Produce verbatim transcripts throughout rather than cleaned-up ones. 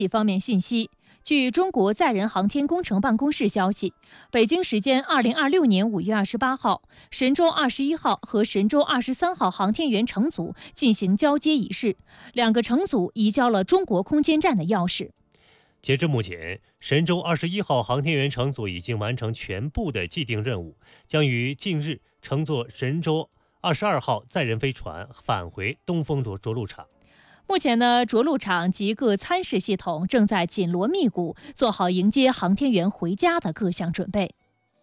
方面信息，据中国载人航天工程办公室消息，北京时间二零二六年五月二十八号，神舟二十一号和神舟二十三号航天员乘组进行交接仪式，两个乘组移交了中国空间站的钥匙。 截至目前，神舟二十一号航天员乘组已经完成全部的既定任务，将于近日乘坐神舟二十二号载人飞船返回东风着着陆场。 目前呢，着陆场及各参试系统正在紧锣密鼓做好迎接航天员回家的各项准备。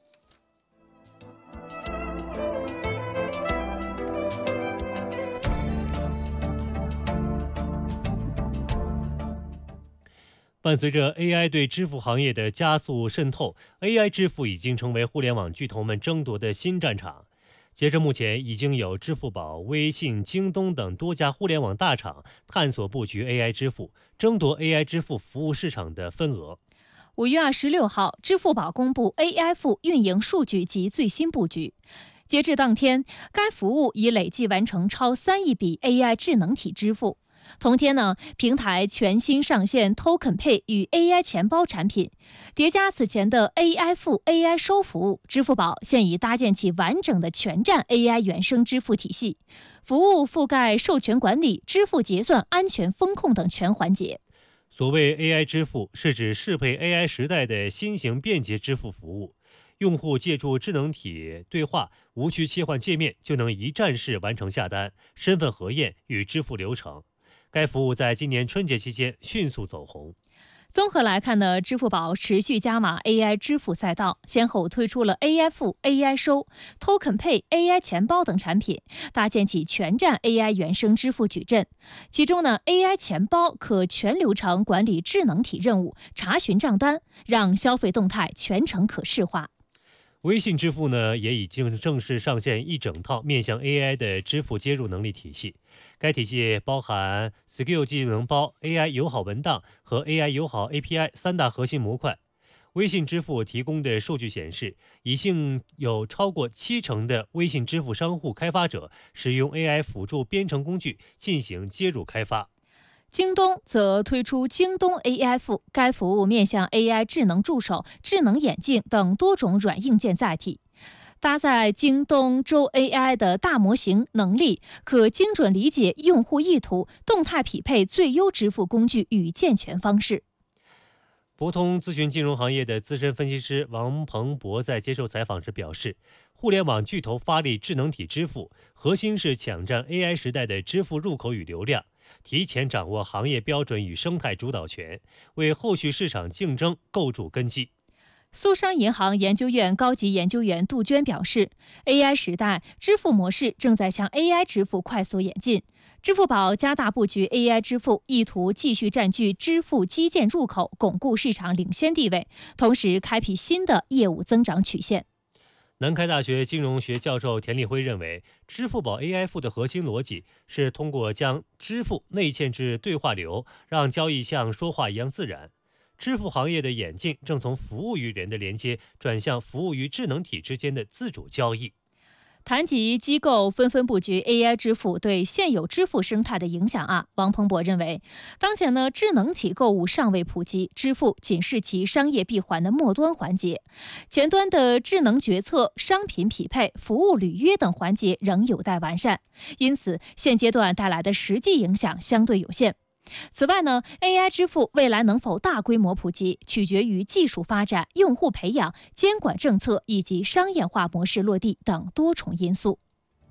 伴随着 A I 对支付行业的加速渗透 ，A I 支付已经成为互联网巨头们争夺的新战场。截至目前，已经有支付宝、微信、京东等多家互联网大厂探索布局 A I 支付，争夺 A I 支付服务市场的份额。 五月二十六号，支付宝公布 A I 付运营数据及最新布局。截至当天，该服务已累计完成超三亿笔 A I 智能体支付。同天呢，平台全新上线 Token Pay 与 A I 钱包产品，叠加此前的 A I 付、A I 收服务，支付宝现已搭建起完整的全站 A I 原生支付体系，服务覆盖授权管理、支付结算、安全风控等全环节。 所谓 A I 支付，是指适配 A I 时代的新型便捷支付服务，用户借助智能体对话，无需切换界面，就能一站式完成下单、身份核验与支付流程。该服务在今年春节期间迅速走红。 综合来看呢，支付宝持续加码 A I 支付赛道，先后推出了 A I 付、A I 收、Token Pay、A I 钱包等产品，搭建起全站 A I 原生支付矩阵。其中呢 ，A I 钱包可全流程管理智能体任务，查询账单，让消费动态全程可视化。 微信支付呢，也已经正式上线一整套面向 A I 的支付接入能力体系。该体系包含 Skill 技能包、A I 友好文档和 A I 友好 A P I 三大核心模块。微信支付提供的数据显示，已经有超过七成的微信支付商户开发者使用 A I 辅助编程工具进行接入开发。 京东则推出京东 A I 付，该服务面向 A I 智能助手、智能眼镜等多种软硬件载体，搭载京东周 A I 的大模型能力，可精准理解用户意图，动态匹配最优支付工具与健全方式。 博通咨询金融行业的资深分析师王鹏博在接受采访时表示，互联网巨头发力智能体支付，核心是抢占 A I 时代的支付入口与流量，提前掌握行业标准与生态主导权，为后续市场竞争构筑根基。 苏商银行研究院高级研究员杜鹃表示 ，A I 时代支付模式正在向 A I 支付快速演进。支付宝加大布局 A I 支付，意图继续占据支付基建入口，巩固市场领先地位，同时开辟新的业务增长曲线。 南开大学金融学教授田立辉认为，支付宝 A I 付的核心逻辑是通过将支付内嵌至对话流，让交易像说话一样自然。支付行业的演进正从服务于人的连接转向服务于智能体之间的自主交易。 谈及机构纷纷布局 A I 支付对现有支付生态的影响啊，王鹏博认为，当前呢智能体购物尚未普及，支付仅是其商业闭环的末端环节，前端的智能决策、商品匹配、服务履约等环节仍有待完善，因此现阶段带来的实际影响相对有限。此外呢 ，A I 支付未来能否大规模普及，取决于技术发展、用户培养、监管政策以及商业化模式落地等多重因素。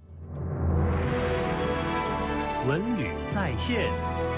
文旅在线。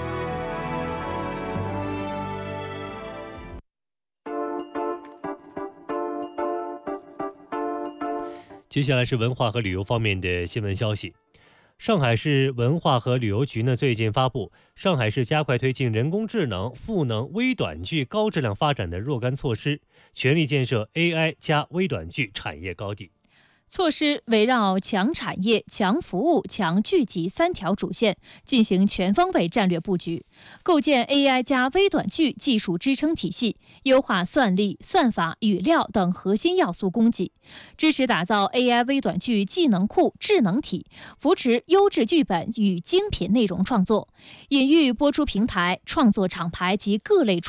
接下来是文化和旅游方面的新闻消息。上海市文化和旅游局呢最近发布上海市加快推进人工智能、赋能、微短剧高质量发展的若干措施，全力建设 A I 加微短剧产业高地。 措施围绕强产业、强服务、强聚集三条主线进行全方位战略布局，构建 A I 加微短句技术支撑体系，优化算力、算法、语料等核心要素供给，支持打造 A I 微短句技能库智能体，扶持优质剧本与精品内容创作，引育播出平台、创作厂牌及各类